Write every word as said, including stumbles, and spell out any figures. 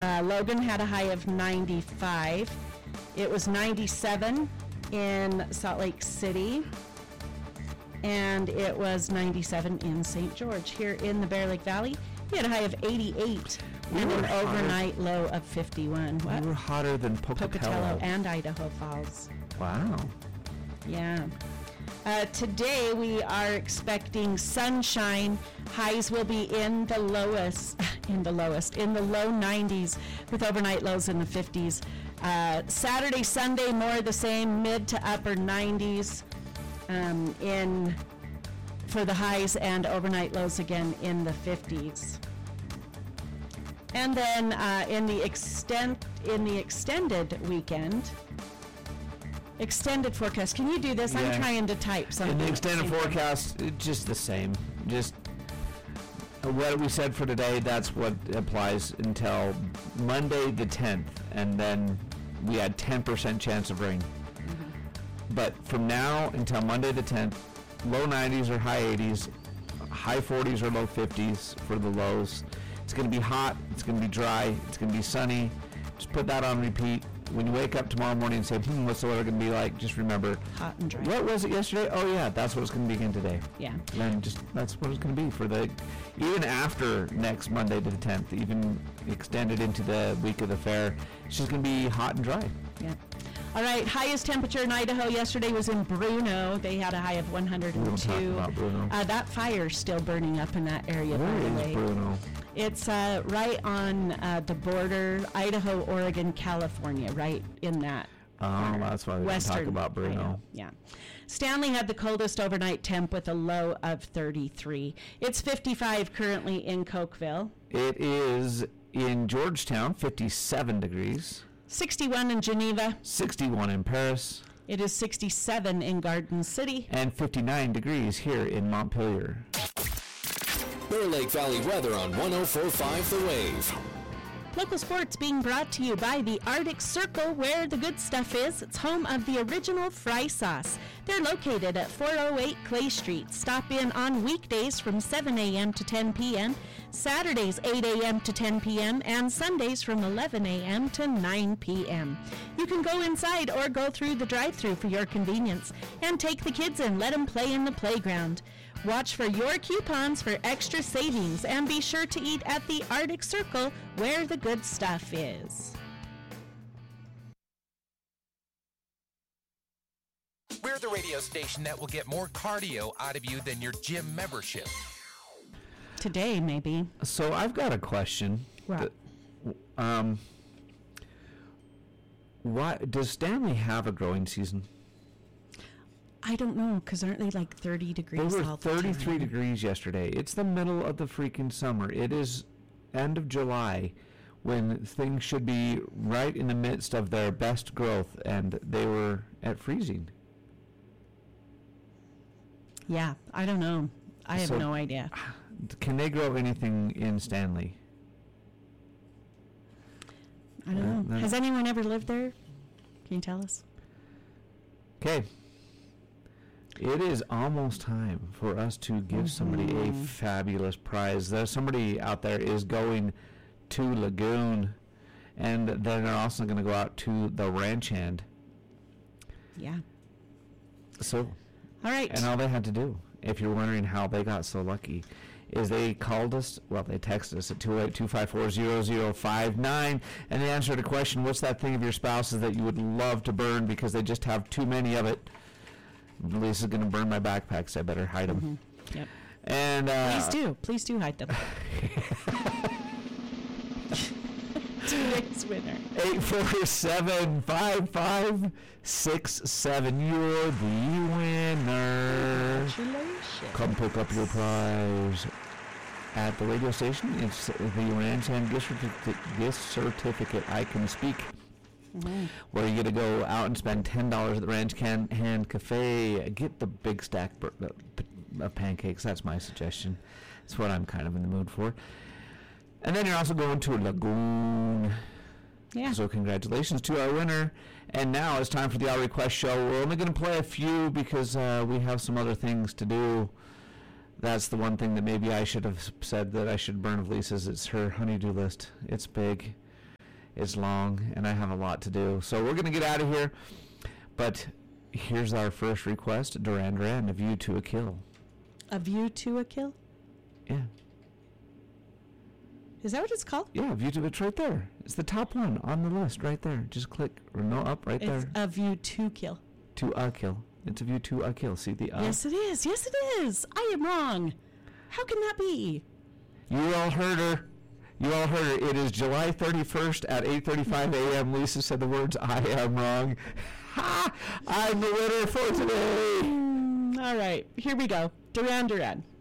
Uh, Logan had a high of ninety-five. It was ninety-seven in Salt Lake City. And it was ninety-seven in Saint George. Here in the Bear Lake Valley, we had a high of eighty-eight we and an hotter. Overnight low of fifty-one. What? We were hotter than Pocatello. Pocatello and Idaho Falls. Wow. Yeah. Uh, today we are expecting sunshine. Highs will be in the lowest, in the lowest, in the low nineties with overnight lows in the fifties. Uh, Saturday, Sunday, more of the same, mid to upper nineties. Um, in for the highs and overnight lows again in the fifties. And then uh, in the extent in the extended weekend, extended forecast. Can you do this? Yeah. I'm trying to type something. In the extended forecast, it's just the same. Just what we said for today. That's what applies until Monday the tenth, and then we had ten percent chance of rain. But from now until Monday the tenth, low nineties or high eighties, high forties or low fifties for the lows. It's going to be hot. It's going to be dry. It's going to be sunny. Just put that on repeat. When you wake up tomorrow morning and say, hmm, what's the weather going to be like? Just remember, hot and dry. What was it yesterday? Oh, yeah, that's what it's going to be again today. Yeah. And then just that's what it's going to be for the, even after next Monday to the tenth, even extended into the week of the fair, it's just going to be hot and dry. Yeah. All right, highest temperature in Idaho yesterday was in Bruno. They had a high of one hundred two. We don't talk about Bruno. Uh, that fire's still burning up in that area, Where by the is way. Bruno? It's uh, right on uh, the border, Idaho, Oregon, California, right in that. Oh, corner. that's why we don't talk about Bruno. Idaho. Yeah. Stanley had the coldest overnight temp with a low of thirty-three. It's fifty-five currently in Cokeville. It is in Georgetown, fifty-seven degrees. sixty-one in Geneva. sixty-one in Paris. It is sixty-seven in Garden City. And fifty-nine degrees here in Montpelier. Bear Lake Valley weather on one oh four point five The Wave. Local sports being brought to you by the Arctic Circle, where the good stuff is. It's home of the original fry sauce. They're located at four oh eight Clay Street. Stop in on weekdays from seven a.m. to ten p.m., Saturdays eight a.m. to ten p.m., and Sundays from eleven a.m. to nine p.m. You can go inside or go through the drive-thru for your convenience, and take the kids in, let them play in the playground. Watch for your coupons for extra savings, and be sure to eat at the Arctic Circle, where the good stuff is. We're the radio station that will get more cardio out of you than your gym membership. Today, maybe. So I've got a question. Right. The, um, why does Stanley have a growing season? I don't know, because aren't they like thirty degrees They were all the thirty-three time? degrees yesterday. It's the middle of the freaking summer. It is end of July when things should be right in the midst of their best growth, and they were at freezing. Yeah, I don't know. I have So- no idea. Can they grow anything in Stanley? I don't Uh, know. no. Has anyone ever lived there? Can you tell us? Okay. It is almost time for us to give somebody a Mhm. fabulous prize. There's somebody out there is going to Lagoon, and then they're also going to go out to the ranch hand. Yeah. So, All right. and all they had to do, if you're wondering how they got so lucky, is they called us, well, they texted us at two oh eight, two five four, zero zero five nine, and they answered a question, what's that thing of your spouse's that you would love to burn because they just have too many of it? Lisa's going to burn my backpacks. I better hide them. Mm-hmm. Yep. And uh, Please do. Please do hide them. Today's winner. eight four seven, five five six seven. You're the winner. Congratulations. Come pick up your prize at the radio station. It's the Ranch Hand gift certificate, gift certificate I Can Speak. Mm-hmm. Where you get to go out and spend ten dollars at the Ranch Can Hand Cafe. Get the big stack bur- uh, p- of pancakes. That's my suggestion. That's what I'm kind of in the mood for. And then you're also going to Lagoon. Yeah. So congratulations to our winner. And now it's time for the All Request Show. We're only going to play a few because uh, we have some other things to do. That's the one thing that maybe I should have said that I should burn of Lisa's. It's her honeydew list. It's big. It's long, and I have a lot to do. So we're going to get out of here. But here's our first request. Duran Duran, A View to a Kill. A View to a Kill? Yeah. Is that what it's called? Yeah, View to It's right there. It's the top one on the list right there. Just click, or no, up right It's there. A View to Kill. To a Kill. It's A View to a Kill. See the uh? Yes, it is. Yes, it is. I am wrong. How can that be? You all heard her. You all heard her. It is July thirty-first at eight thirty-five a.m. Lisa said the words, I am wrong. Ha! I'm the winner for today. Mm, all right. Here we go. Duran Duran.